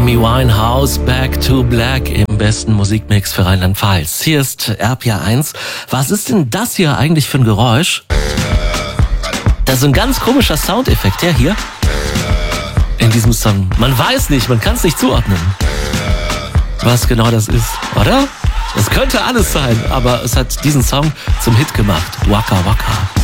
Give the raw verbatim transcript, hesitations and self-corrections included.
Amy Winehouse, Back to Black im besten Musikmix für Rheinland-Pfalz. Hier ist R P R eins. Was ist denn das hier eigentlich für ein Geräusch? Das ist ein ganz komischer Soundeffekt, der hier in diesem Song. Man weiß nicht, man kann es nicht zuordnen, was genau das ist, oder? Es könnte alles sein, aber es hat diesen Song zum Hit gemacht. Waka Waka.